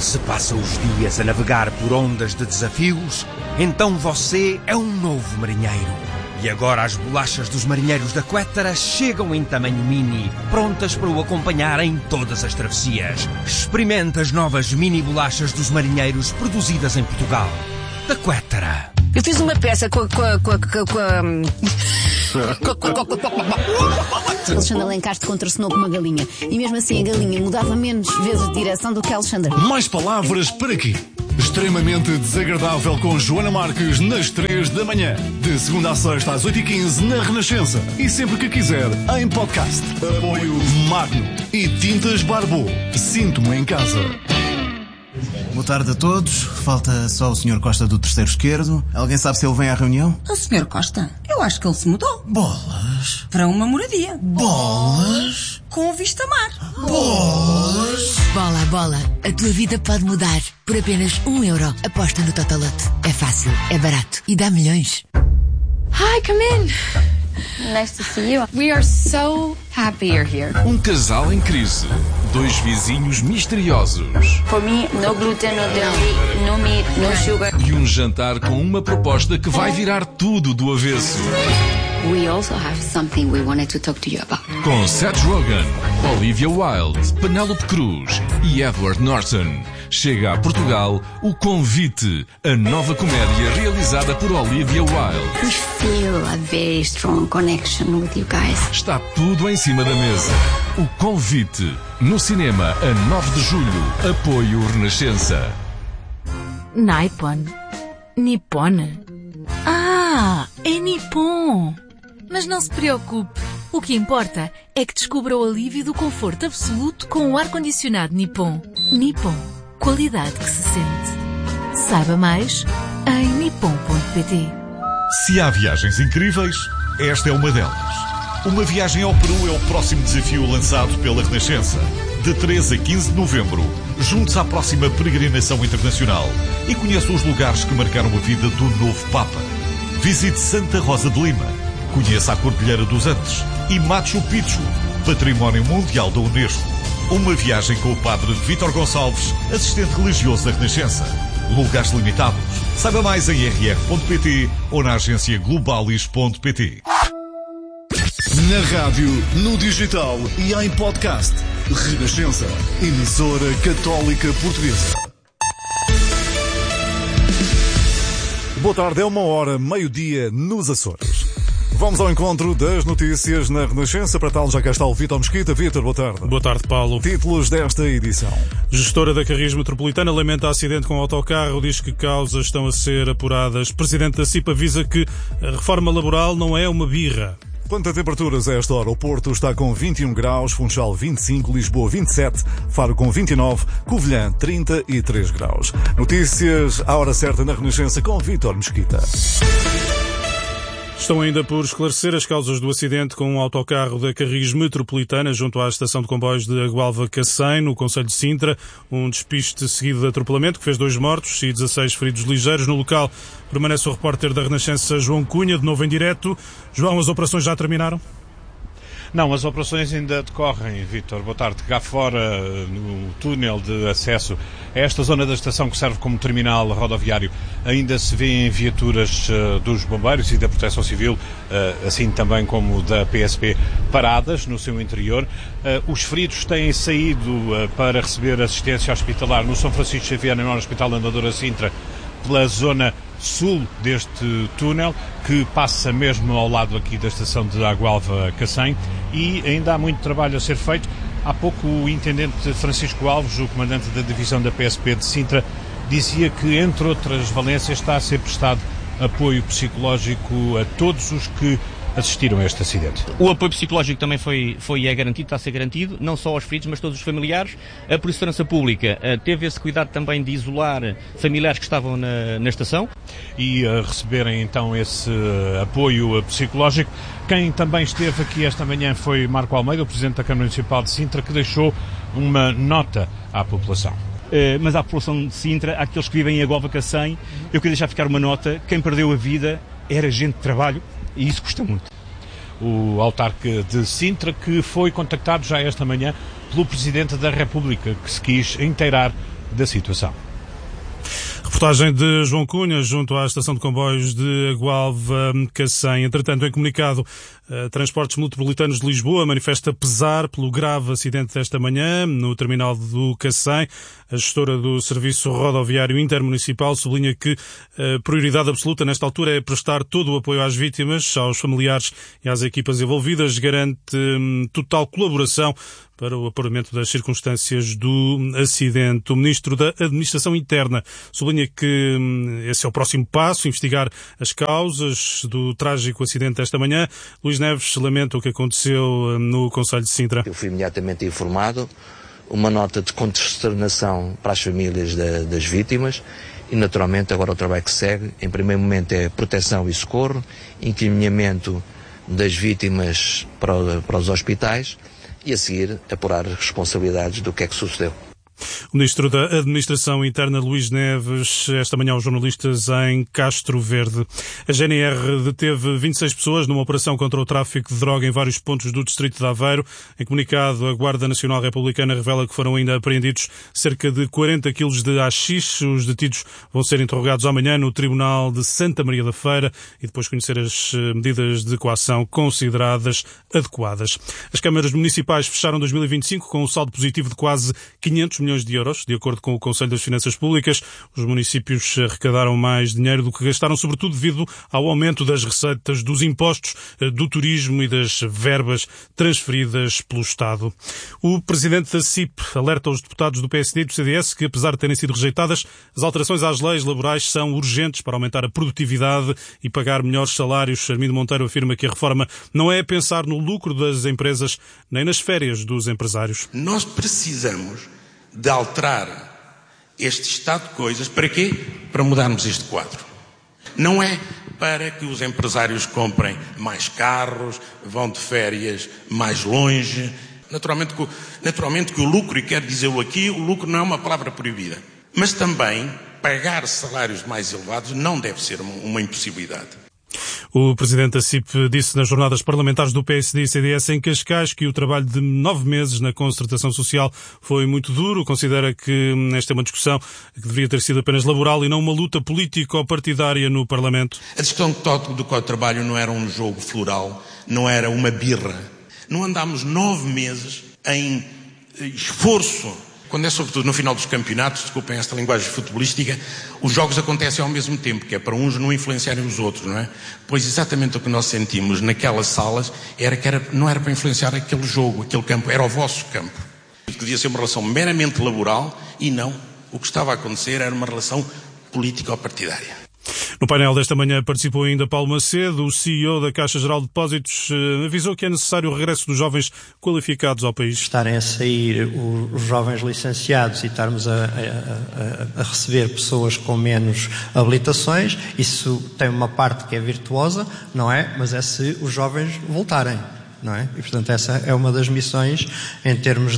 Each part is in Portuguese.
Se passa os dias a navegar por ondas de desafios, então você é um novo marinheiro. E agora as bolachas dos marinheiros da Quettara chegam em tamanho mini, prontas para o acompanhar em todas as travessias. Experimente as novas mini bolachas dos marinheiros produzidas em Portugal. Da Quettara. Eu fiz uma peça com Alexandre Alencastre contracenou com uma galinha. E mesmo assim a galinha mudava menos vezes de direção do que Alexandre. Mais palavras para quê? Extremamente desagradável com Joana Marques nas 3 da manhã. De segunda a sexta às 8h15 na Renascença. E sempre que quiser em podcast. Apoio Magno e Tintas Barbô. Sinto-me em casa. Boa tarde a todos. Falta só o Sr. Costa do terceiro esquerdo. Alguém sabe se ele vem à reunião? O Sr. Costa? Eu acho que ele se mudou. Bolas. Para uma moradia. Bolas. Com vista mar. Bolas. Bola a bola. A tua vida pode mudar. Por apenas €1. Aposta no Totolote. É fácil, é barato e dá milhões. Hi, come in. Nice to see you. We are so happy you're here. Um casal em crise. 2 vizinhos misteriosos. For me, no gluten, no dairy, no meat, no sugar. E um jantar com uma proposta que vai virar tudo do avesso. We also have something we wanted to talk to you about. Com Seth Rogen, Olivia Wilde, Penélope Cruz e Edward Norton. Chega a Portugal O Convite, a nova comédia realizada por Olivia Wilde. We feel a very strong connection with you guys. Está tudo em cima da mesa. O Convite, no cinema a 9 de julho. Apoio Renascença. Nippon. Nippon? Ah, é Nippon. Mas não se preocupe. O que importa é que descubra o alívio do conforto absoluto com o ar-condicionado Nippon. Nippon. Qualidade que se sente. Saiba mais em nippon.pt. Se há viagens incríveis, esta é uma delas. Uma viagem ao Peru é o próximo desafio lançado pela Renascença. De 13 a 15 de novembro, junte-se à próxima peregrinação internacional e conheça os lugares que marcaram a vida do novo Papa. Visite Santa Rosa de Lima, conheça a Cordilheira dos Andes e Machu Picchu, Património Mundial da Unesco. Uma viagem com o Padre Vítor Gonçalves, assistente religioso da Renascença. Lugares limitados. Saiba mais em rr.pt ou na agência globalis.pt. Na rádio, no digital e em podcast. Renascença, emissora católica portuguesa. Boa tarde, é 1h, meio-dia, nos Açores. Vamos ao encontro das notícias na Renascença. Para tal, já cá está o Vítor Mesquita. Vítor, boa tarde. Boa tarde, Paulo. Títulos desta edição. Gestora da Carris Metropolitana lamenta acidente com autocarro, diz que causas estão a ser apuradas. Presidente da CIP avisa que a reforma laboral não é uma birra. Quanto a temperaturas a esta hora, o Porto está com 21 graus, Funchal 25, Lisboa 27, Faro com 29, Covilhã 33 graus. Notícias à hora certa na Renascença com Vítor Mesquita. Estão ainda por esclarecer as causas do acidente com um autocarro da Carris Metropolitana junto à estação de comboios de Agualva-Cacém, no concelho de Sintra. Um despiste seguido de atropelamento que fez 2 mortos e 16 feridos ligeiros. No local permanece o repórter da Renascença, João Cunha, de novo em direto. João, as operações já terminaram? Não, as operações ainda decorrem, Vítor. Boa tarde. Cá fora, no túnel de acesso a esta zona da estação que serve como terminal rodoviário, ainda se vêem viaturas dos bombeiros e da Proteção Civil, assim também como da PSP, paradas no seu interior. Os feridos têm saído para receber assistência hospitalar no São Francisco Xavier, no Hospital Andadora Sintra, pela zona sul deste túnel, que passa mesmo ao lado aqui da estação de Agualva-Cacém, e ainda há muito trabalho a ser feito. Há pouco o intendente Francisco Alves, o comandante da divisão da PSP de Sintra, dizia que, entre outras valências, está a ser prestado apoio psicológico a todos os que assistiram a este acidente. O apoio psicológico também foi e é garantido, está a ser garantido, não só aos feridos, mas todos os familiares. A Polícia de Segurança Pública teve esse cuidado também de isolar familiares que estavam na estação. E receberem então esse apoio psicológico. Quem também esteve aqui esta manhã foi Marco Almeida, o Presidente da Câmara Municipal de Sintra, que deixou uma nota à população. Mas à população de Sintra, àqueles que vivem em Agualva-Cacém, eu queria deixar ficar uma nota: quem perdeu a vida era gente de trabalho, e isso custa muito. O autarca de Sintra, que foi contactado já esta manhã pelo Presidente da República, que se quis inteirar da situação. Reportagem de João Cunha, junto à estação de comboios de Gualva-Cacém. Entretanto, em comunicado, Transportes Metropolitanos de Lisboa manifesta pesar pelo grave acidente desta manhã no terminal do Cacém. A gestora do Serviço Rodoviário Intermunicipal sublinha que a prioridade absoluta nesta altura é prestar todo o apoio às vítimas, aos familiares e às equipas envolvidas. Garante total colaboração para o apuramento das circunstâncias do acidente. O Ministro da Administração Interna sublinha que esse é o próximo passo, investigar as causas do trágico acidente desta manhã. Luís Neves lamenta o que aconteceu no Concelho de Sintra. Eu fui imediatamente informado, uma nota de consternação para as famílias das vítimas e, naturalmente, agora o trabalho que segue, em primeiro momento, é proteção e socorro, encaminhamento das vítimas para os hospitais e, a seguir, apurar as responsabilidades do que é que sucedeu. O Ministro da Administração Interna, Luís Neves, esta manhã aos jornalistas em Castro Verde. A GNR deteve 26 pessoas numa operação contra o tráfico de droga em vários pontos do distrito de Aveiro. Em comunicado, a Guarda Nacional Republicana revela que foram ainda apreendidos cerca de 40 quilos de haxixe. Os detidos vão ser interrogados amanhã no Tribunal de Santa Maria da Feira e depois conhecer as medidas de coação consideradas adequadas. As câmaras municipais fecharam 2025 com um saldo positivo de quase 500 milhões de euros. De acordo com o Conselho das Finanças Públicas, os municípios arrecadaram mais dinheiro do que gastaram, sobretudo devido ao aumento das receitas dos impostos, do turismo e das verbas transferidas pelo Estado. O presidente da CIP alerta os deputados do PSD e do CDS que, apesar de terem sido rejeitadas, as alterações às leis laborais são urgentes para aumentar a produtividade e pagar melhores salários. Armindo Monteiro afirma que a reforma não é pensar no lucro das empresas nem nas férias dos empresários. Nós precisamos de alterar este estado de coisas. Para quê? Para mudarmos este quadro. Não é para que os empresários comprem mais carros, vão de férias mais longe. Naturalmente que o lucro, e quero dizê-lo aqui, o lucro não é uma palavra proibida. Mas também pagar salários mais elevados não deve ser uma impossibilidade. O presidente da CIP disse nas jornadas parlamentares do PSD e CDS em Cascais que o trabalho de 9 meses na concertação social foi muito duro. Considera que esta é uma discussão que deveria ter sido apenas laboral e não uma luta político-partidária no Parlamento. A discussão do trabalho não era um jogo floral, não era uma birra. Não andámos 9 meses em esforço. Quando é sobretudo no final dos campeonatos, desculpem esta linguagem futebolística, os jogos acontecem ao mesmo tempo, que é para uns não influenciarem os outros, não é? Pois exatamente o que nós sentimos naquelas salas não era para influenciar aquele jogo, aquele campo, era o vosso campo. Devia ser uma relação meramente laboral e não. O que estava a acontecer era uma relação político-partidária. No painel desta manhã participou ainda Paulo Macedo, o CEO da Caixa Geral de Depósitos, avisou que é necessário o regresso dos jovens qualificados ao país. Estarem a sair os jovens licenciados e estarmos a receber pessoas com menos habilitações, isso tem uma parte que é virtuosa, não é? Mas é se os jovens voltarem, não é? E portanto essa é uma das missões em termos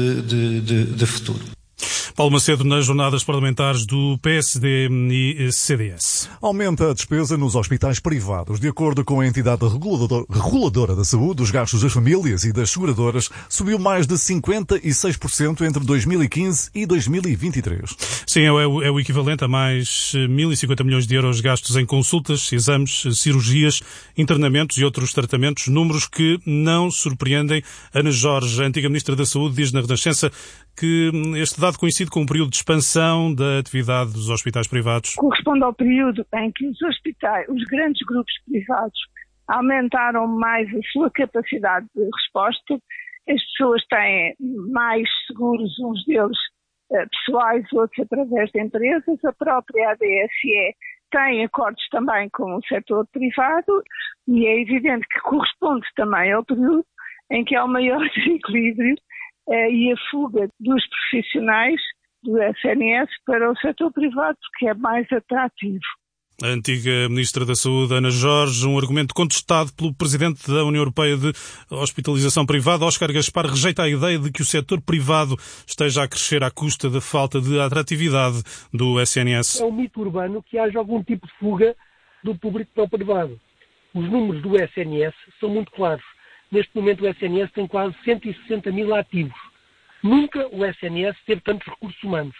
de futuro. Paulo Macedo nas jornadas parlamentares do PSD e CDS. Aumenta a despesa nos hospitais privados. De acordo com a entidade reguladora da saúde, os gastos das famílias e das seguradoras subiu mais de 56% entre 2015 e 2023. Sim, é o equivalente a mais 1.050 milhões de euros gastos em consultas, exames, cirurgias, internamentos e outros tratamentos, números que não surpreendem. Ana Jorge, a antiga Ministra da Saúde, diz na Renascença que este dado coincide com o período de expansão da atividade dos hospitais privados. Corresponde ao período em que os grandes grupos privados aumentaram mais a sua capacidade de resposta. As pessoas têm mais seguros, uns deles pessoais, outros através de empresas. A própria ADSE tem acordos também com o setor privado e é evidente que corresponde também ao período em que há o maior desequilíbrio e a fuga dos profissionais do SNS para o setor privado, porque é mais atrativo. A antiga Ministra da Saúde, Ana Jorge, um argumento contestado pelo Presidente da União Europeia de Hospitalização Privada, Óscar Gaspar, rejeita a ideia de que o setor privado esteja a crescer à custa da falta de atratividade do SNS. É um mito urbano que haja algum tipo de fuga do público para o privado. Os números do SNS são muito claros. Neste momento o SNS tem quase 160 mil ativos. Nunca o SNS teve tantos recursos humanos.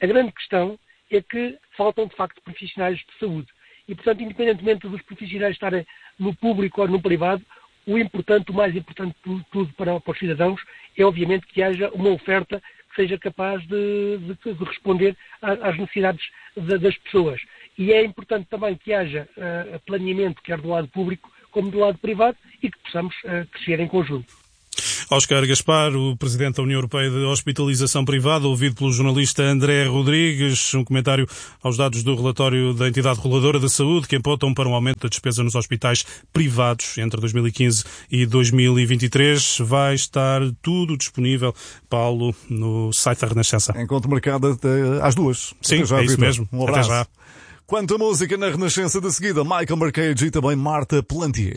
A grande questão é que faltam, de facto, profissionais de saúde. E, portanto, independentemente dos profissionais estarem no público ou no privado, o mais importante de tudo para os cidadãos é, obviamente, que haja uma oferta que seja capaz de responder às necessidades das pessoas. E é importante também que haja planeamento, quer do lado público como do lado privado, e que possamos crescer em conjunto. Oscar Gaspar, o Presidente da União Europeia de Hospitalização Privada, ouvido pelo jornalista André Rodrigues, um comentário aos dados do relatório da entidade reguladora da saúde que apontam para um aumento da despesa nos hospitais privados entre 2015 e 2023. Vai estar tudo disponível, Paulo, no site da Renascença. Encontro marcado às 2. Sim, já, é isso mesmo. Um abraço. Até já. Quanto a música na Renascença de seguida, Michael Marquage e também Marta Plantier.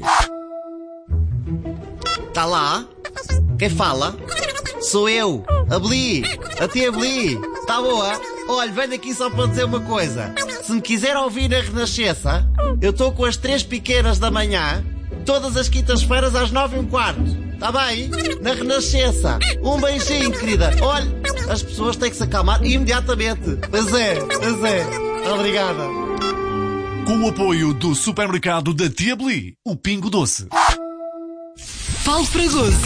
Tá lá? Quem fala? Sou eu, a Bli, a tia Bli. Tá boa? Olha, venho aqui só para dizer uma coisa. Se me quiser ouvir na Renascença, eu estou com as 3 pequenas da manhã, todas as quintas-feiras às 9:15. Tá bem? Na Renascença. Um beijinho, querida. Olha, as pessoas têm que se acalmar imediatamente. Pois é. Obrigada. Com o apoio do supermercado da Tia Bli, o Pingo Doce. Paulo Fragoso.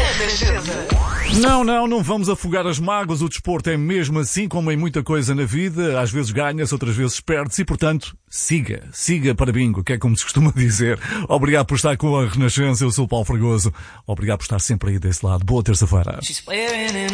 Não vamos afogar as mágoas. O desporto é mesmo assim como em muita coisa na vida. Às vezes ganha-se, outras vezes perde-se e, portanto, siga para bingo, que é como se costuma dizer. Obrigado por estar com a Renascença. Eu sou o Paulo Fragoso. Obrigado por estar sempre aí desse lado. Boa terça-feira.